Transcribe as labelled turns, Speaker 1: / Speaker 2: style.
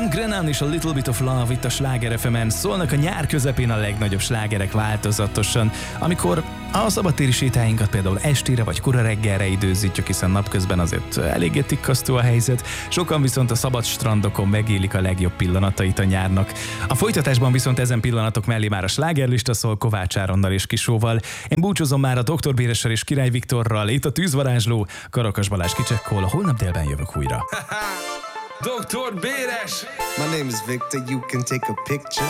Speaker 1: Tom Grennan és a Little Bit of Love itt a Sláger FM-en szólnak a nyár közepén a legnagyobb slágerek változatosan, amikor a szabadtéri sétáinkat például estére vagy kora reggelre időzítjük, hiszen napközben azért eléggé tikkasztó a helyzet, sokan viszont a szabad strandokon megélik a legjobb pillanatait a nyárnak. A folytatásban viszont ezen pillanatok mellé már a slágerlista szól Kovács Áronnal és Kisóval. Én búcsúzom már a Dr. Béressel és Király Viktorral, itt a Tűzvarázsló, Karakas Balázs kicsekkol, holnap délben jövök újra.
Speaker 2: Dr. Béres!
Speaker 3: My name is Victor, you can take a picture.